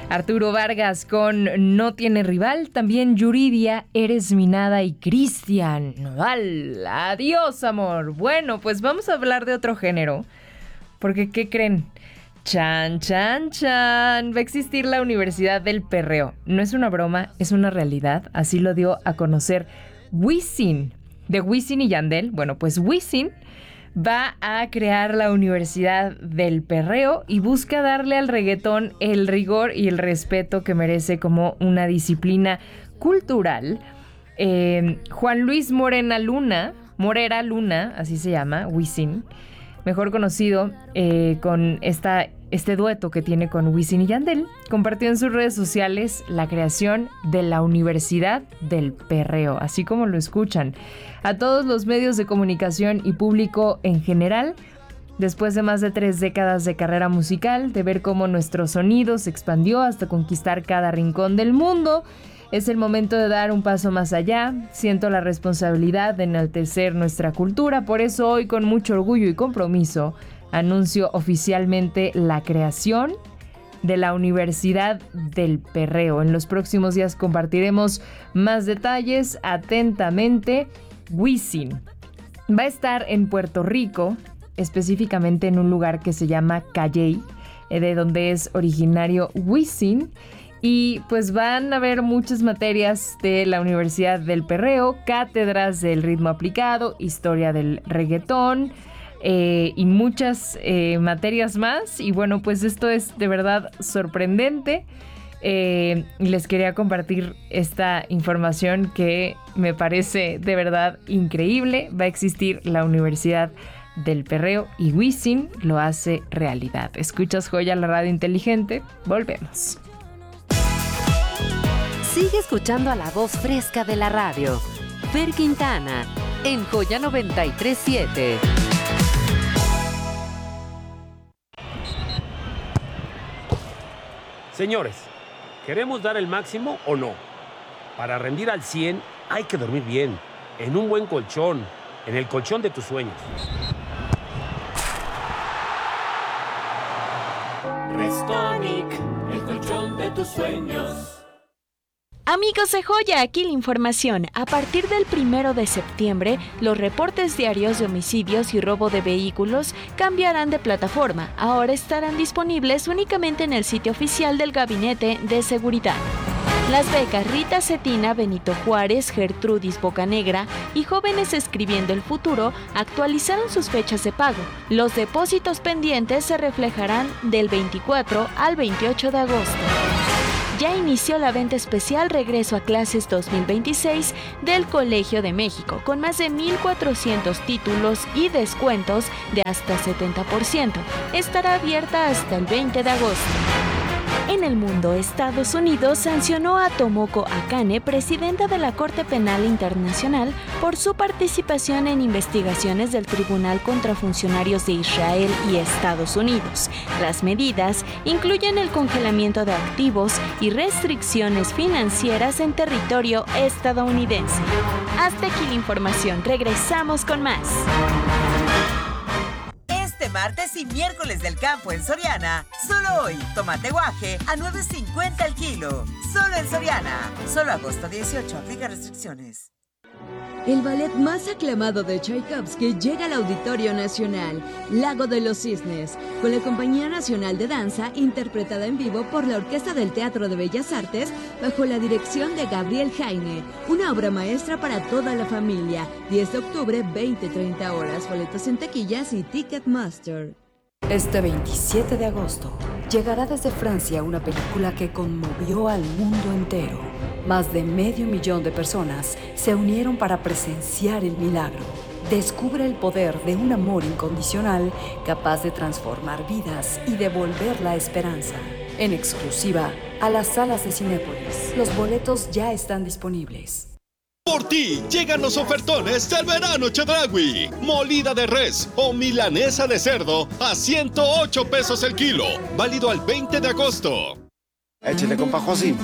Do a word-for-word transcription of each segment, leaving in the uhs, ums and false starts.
Arturo Vargas con No tiene rival. También Yuridia, Eres mi nada y Cristian Nodal. Adiós, amor. Bueno, pues vamos a hablar de otro género. Porque, ¿qué creen? Chan, chan, chan. Va a existir la Universidad del Perreo. No es una broma, es una realidad. Así lo dio a conocer Wisin. De Wisin y Yandel. Bueno, pues Wisin va a crear la Universidad del Perreo y busca darle al reggaetón el rigor y el respeto que merece como una disciplina cultural. Eh, Juan Luis Morena Luna, Morera Luna, así se llama, Wisin, mejor conocido eh, con esta, este dueto que tiene con Wisin y Yandel, compartió en sus redes sociales la creación de la Universidad del Perreo, así como lo escuchan. A todos los medios de comunicación y público en general, después de más de tres décadas de carrera musical, de ver cómo nuestro sonido se expandió hasta conquistar cada rincón del mundo, es el momento de dar un paso más allá. Siento la responsabilidad de enaltecer nuestra cultura, por eso hoy con mucho orgullo y compromiso anuncio oficialmente la creación de la Universidad del Perreo. En los próximos días compartiremos más detalles. Atentamente, Wisin. Va a estar en Puerto Rico, específicamente en un lugar que se llama Calley, de donde es originario Wisin. Y pues van a haber muchas materias de la Universidad del Perreo, cátedras del ritmo aplicado, historia del reggaetón eh, y muchas eh, materias más. Y bueno, pues esto es de verdad sorprendente. Eh, les quería compartir esta información que me parece de verdad increíble. Va a existir la Universidad del Perreo y Wisin lo hace realidad. Escuchas Joya, la radio inteligente. Volvemos. Sigue escuchando a la voz fresca de la radio. Fer Quintana, en Joya noventa y tres punto siete. Señores, ¿queremos dar el máximo o no? Para rendir al cien hay que dormir bien, en un buen colchón, en el colchón de tus sueños. Restonic, el colchón de tus sueños. Amigos de Joya, aquí la información. A partir del primero de septiembre, los reportes diarios de homicidios y robo de vehículos cambiarán de plataforma. Ahora estarán disponibles únicamente en el sitio oficial del Gabinete de Seguridad. Las becas Rita Cetina, Benito Juárez, Gertrudis Bocanegra y Jóvenes Escribiendo el Futuro actualizaron sus fechas de pago. Los depósitos pendientes se reflejarán del veinticuatro al veintiocho de agosto. Ya inició la venta especial Regreso a Clases dos mil veintiséis del Colegio de México, con más de mil cuatrocientos títulos y descuentos de hasta setenta por ciento. Estará abierta hasta el veinte de agosto. En el mundo, Estados Unidos sancionó a Tomoko Akane, presidenta de la Corte Penal Internacional, por su participación en investigaciones del Tribunal contra funcionarios de Israel y Estados Unidos. Las medidas incluyen el congelamiento de activos y restricciones financieras en territorio estadounidense. Hasta aquí la información. Regresamos con más. Este martes y miércoles del campo en Soriana. Solo hoy, tomate guaje a nueve cincuenta el kilo. Solo en Soriana. Solo agosto dieciocho. Aplica restricciones. El ballet más aclamado de Tchaikovsky llega al Auditorio Nacional, Lago de los Cisnes, con la Compañía Nacional de Danza, interpretada en vivo por la Orquesta del Teatro de Bellas Artes, bajo la dirección de Gabriel Jaime. Una obra maestra para toda la familia. diez de octubre, veinte treinta horas. Boletos en taquillas y Ticketmaster. Este veintisiete de agosto llegará desde Francia una película que conmovió al mundo entero. Más de medio millón de personas se unieron para presenciar el milagro. Descubre el poder de un amor incondicional capaz de transformar vidas y devolver la esperanza. En exclusiva a las salas de Cinépolis. Los boletos ya están disponibles. Por ti llegan los ofertones del verano Chedraui. Molida de res o milanesa de cerdo a ciento ocho pesos el kilo. Válido al veinte de agosto. Échale, compa Josi.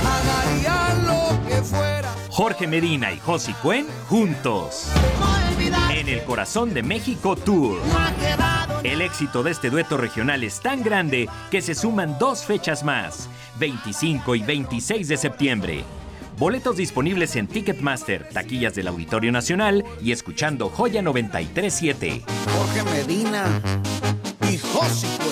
Jorge Medina y Josi Cuen juntos. En el Corazón de México Tour. El éxito de este dueto regional es tan grande que se suman dos fechas más, veinticinco y veintiséis de septiembre. Boletos disponibles en Ticketmaster, taquillas del Auditorio Nacional y escuchando Joya noventa y tres punto siete. Jorge Medina y Josicue.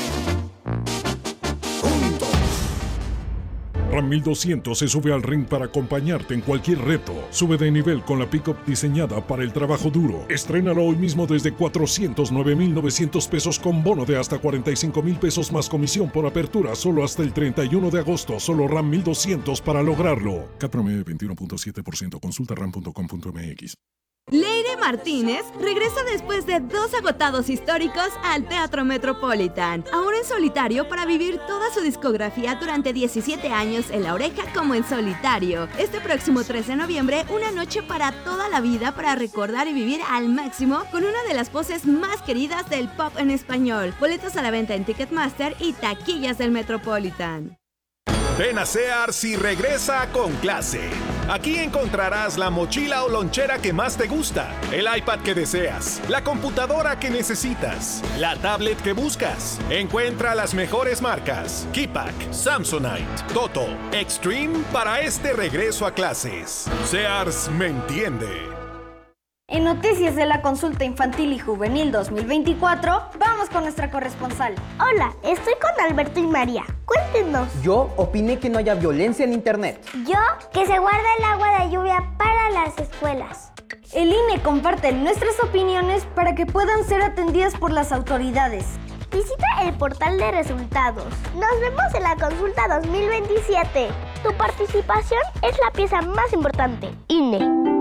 Ram mil doscientos se sube al ring para acompañarte en cualquier reto. Sube de nivel con la pick-up diseñada para el trabajo duro. Estrénalo hoy mismo desde cuatrocientos nueve mil novecientos pesos con bono de hasta cuarenta y cinco mil pesos más comisión por apertura solo hasta el treinta y uno de agosto. Solo Ram mil doscientos para lograrlo. C A T promedio veintiuno punto siete por ciento. Consulta ram punto com punto m x. Leire Martínez regresa después de dos agotados históricos al Teatro Metropolitan, ahora en solitario para vivir toda su discografía durante diecisiete años en La Oreja como en solitario. Este próximo tres de noviembre, una noche para toda la vida para recordar y vivir al máximo con una de las voces más queridas del pop en español. Boletos a la venta en Ticketmaster y taquillas del Metropolitan. Ven a Sears y regresa con clase. Aquí encontrarás la mochila o lonchera que más te gusta, el iPad que deseas, la computadora que necesitas, la tablet que buscas. Encuentra las mejores marcas: Kipak, Samsonite, Toto, Extreme para este regreso a clases. Sears me entiende. En noticias de la Consulta Infantil y Juvenil dos mil veinticuatro, vamos con nuestra corresponsal. Hola, estoy con Alberto y María. Cuéntenos. Yo opiné que no haya violencia en internet. Yo, que se guarde el agua de lluvia para las escuelas. El I N E comparte nuestras opiniones para que puedan ser atendidas por las autoridades. Visita el portal de resultados. Nos vemos en la Consulta dos mil veintisiete. Tu participación es la pieza más importante. I N E.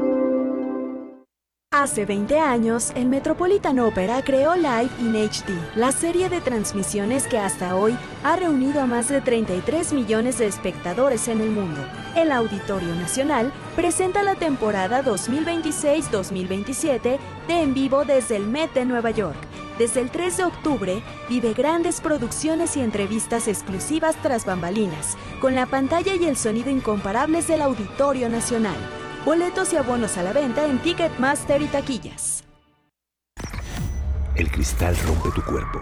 Hace veinte años, el Metropolitan Opera creó Live in H D, la serie de transmisiones que hasta hoy ha reunido a más de treinta y tres millones de espectadores en el mundo. El Auditorio Nacional presenta la temporada dos mil veintiséis dos mil veintisiete de En Vivo desde el Met de Nueva York. Desde el tres de octubre, vive grandes producciones y entrevistas exclusivas tras bambalinas, con la pantalla y el sonido incomparables del Auditorio Nacional. Boletos y abonos a la venta en Ticketmaster y taquillas. El cristal rompe tu cuerpo.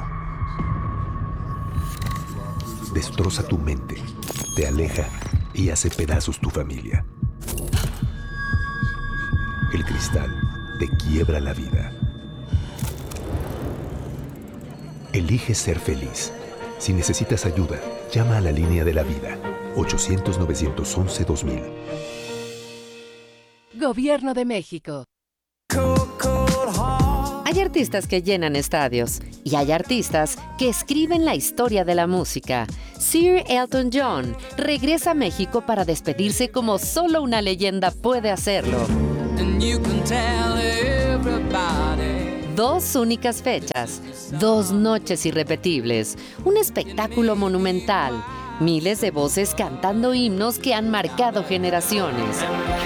Destroza tu mente, te aleja y hace pedazos tu familia. El cristal te quiebra la vida. Elige ser feliz. Si necesitas ayuda, llama a la línea de la vida, ochocientos, novecientos once, dos mil. Gobierno de México. Hay artistas que llenan estadios y hay artistas que escriben la historia de la música. Sir Elton John regresa a México para despedirse como solo una leyenda puede hacerlo. Dos únicas fechas, dos noches irrepetibles, un espectáculo monumental, miles de voces cantando himnos que han marcado generaciones.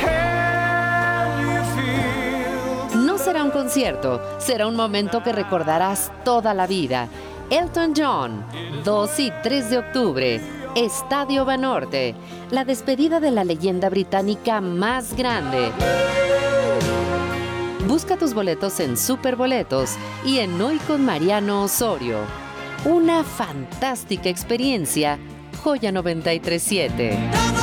No será un concierto, será un momento que recordarás toda la vida. Elton John, dos y tres de octubre, Estadio Banorte, la despedida de la leyenda británica más grande. Busca tus boletos en Superboletos y en Hoy con Mariano Osorio. Una fantástica experiencia, Joya noventa y tres punto siete.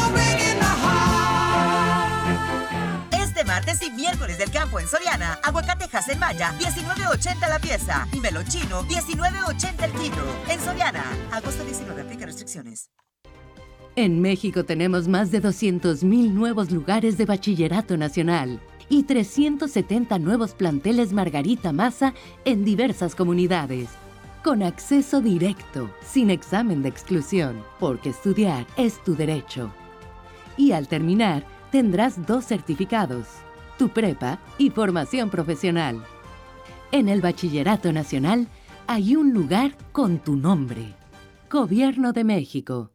Este martes y miércoles del campo en Soriana, aguacate en Maya, diecinueve ochenta la pieza y melón chino, diecinueve ochenta el kilo. En Soriana, agosto diecinueve, aplica restricciones. En México tenemos más de doscientos mil nuevos lugares de bachillerato nacional y trescientos setenta nuevos planteles Margarita Maza en diversas comunidades. Con acceso directo, sin examen de exclusión, porque estudiar es tu derecho. Y al terminar, tendrás dos certificados, tu prepa y formación profesional. En el Bachillerato Nacional hay un lugar con tu nombre. Gobierno de México.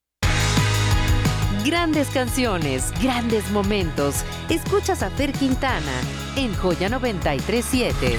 Grandes canciones, grandes momentos. Escuchas a Fer Quintana en Joya noventa y tres punto siete.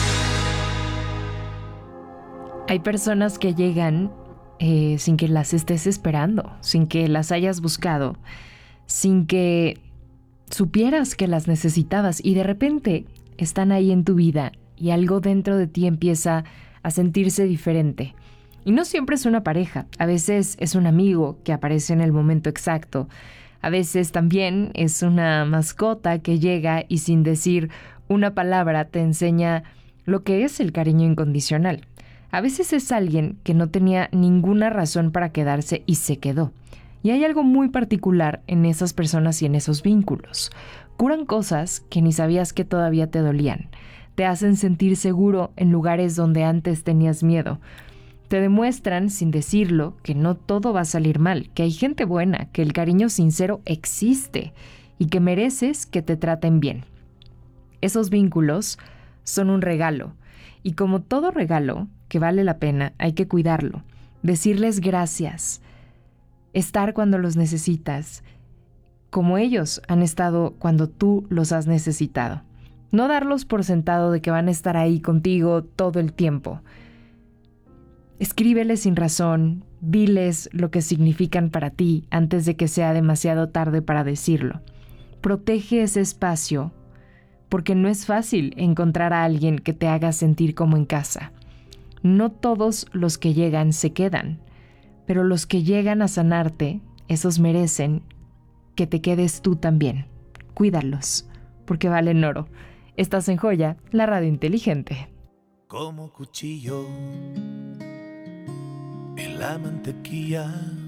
Hay personas que llegan eh, sin que las estés esperando, sin que las hayas buscado, sin que supieras que las necesitabas y de repente están ahí en tu vida y algo dentro de ti empieza a sentirse diferente. Y no siempre es una pareja, a veces es un amigo que aparece en el momento exacto. A veces también es una mascota que llega y sin decir una palabra te enseña lo que es el cariño incondicional. A veces es alguien que no tenía ninguna razón para quedarse y se quedó. Y hay algo muy particular en esas personas y en esos vínculos. Curan cosas que ni sabías que todavía te dolían. Te hacen sentir seguro en lugares donde antes tenías miedo. Te demuestran, sin decirlo, que no todo va a salir mal, que hay gente buena, que el cariño sincero existe y que mereces que te traten bien. Esos vínculos son un regalo y como todo regalo que vale la pena, hay que cuidarlo, decirles gracias, estar cuando los necesitas, como ellos han estado cuando tú los has necesitado. No darlos por sentado de que van a estar ahí contigo todo el tiempo. Escríbeles sin razón, diles lo que significan para ti antes de que sea demasiado tarde para decirlo. Protege ese espacio, porque no es fácil encontrar a alguien que te haga sentir como en casa. No todos los que llegan se quedan, pero los que llegan a sanarte, esos merecen que te quedes tú también. Cuídalos, porque valen oro. Estás en Joya, la radio inteligente. Como cuchillo en la mantequilla